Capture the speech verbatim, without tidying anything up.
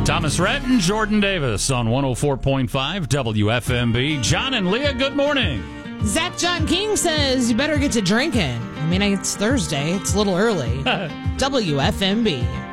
Thomas Rhett and Jordan Davis on one oh four point five W F M B. John and Leah, good morning. Zach John King says you better get to drinking. I mean, it's Thursday. It's a little early. W F M B.